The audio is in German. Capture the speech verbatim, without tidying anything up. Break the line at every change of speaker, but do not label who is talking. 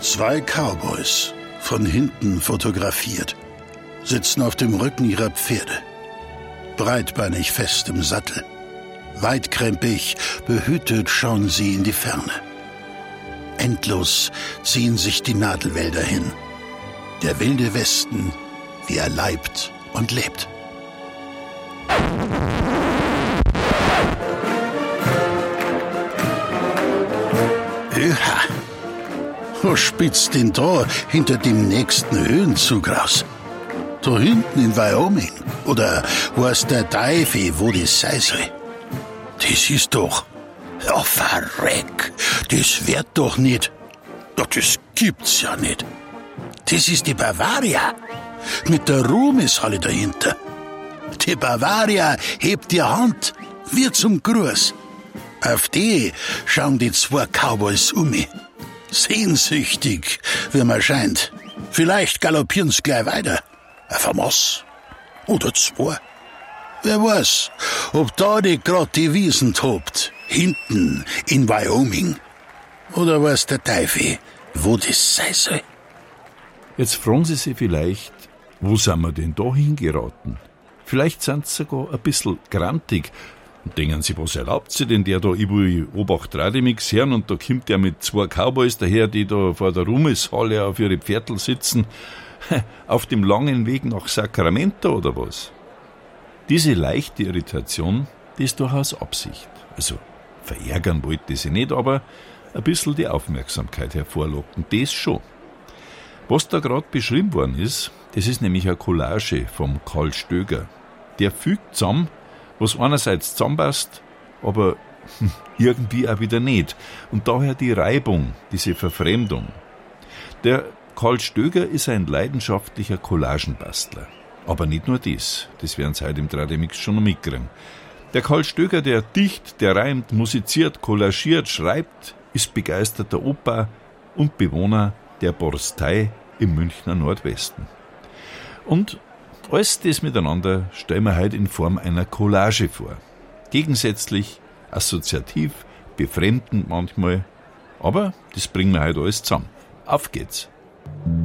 Zwei Cowboys, von hinten fotografiert, sitzen auf dem Rücken ihrer Pferde. Breitbeinig fest im Sattel. Weitkrempig, behütet schauen sie in die Ferne. Endlos ziehen sich die Nadelwälder hin. Der wilde Westen, wie er leibt und lebt. Öha! Wo spitzt denn da hinter dem nächsten Höhenzug raus? Da hinten in Wyoming? Oder weiß der Teufel, wo das sein soll? Das ist doch... Ja, verreck! Das wird doch nicht... Ja, das gibt's ja nicht. Das ist die Bavaria. Mit der Ruhmeshalle dahinter. Die Bavaria hebt die Hand, wie zum Gruß. Auf die schauen die zwei Cowboys um mich. Sehnsüchtig, wie man scheint. Vielleicht galoppieren's gleich weiter. Auf ein Maß. Oder zwei. Wer weiß, ob da die grad die Wiesen tobt. Hinten in Wyoming. Oder weiß der Teufel, wo das sein soll.
Jetzt fragen Sie sich vielleicht, wo sind wir denn da hingeraten? Vielleicht sind Sie sogar ein bisschen grantig. Und denken Sie, was erlaubt Sie denn der da? Ich will Obacht Rademix hören und da kommt der mit zwei Cowboys daher, die da vor der Ruhmeshalle auf ihre Pferdl sitzen. Auf dem langen Weg nach Sacramento oder was? Diese leichte Irritation, die ist durchaus Absicht. Also verärgern wollte sie nicht, aber ein bisschen die Aufmerksamkeit hervorlocken, das schon. Was da gerade beschrieben worden ist, das ist nämlich eine Collage vom Karl Stöger. Der fügt zusammen, was einerseits zusammenpasst, aber irgendwie auch wieder nicht. Und daher die Reibung, diese Verfremdung. Der Karl Stöger ist ein leidenschaftlicher Collagenbastler. Aber nicht nur das, das werden Sie heute im Trademix schon noch mitkriegen. Der Karl Stöger, der dicht, der reimt, musiziert, collagiert, schreibt, ist begeisterter Opa und Bewohner der Borstei im Münchner Nordwesten. Und alles das miteinander stellen wir heute in Form einer Collage vor. Gegensätzlich, assoziativ, befremdend manchmal, aber das bringen wir heute alles zusammen. Auf geht's!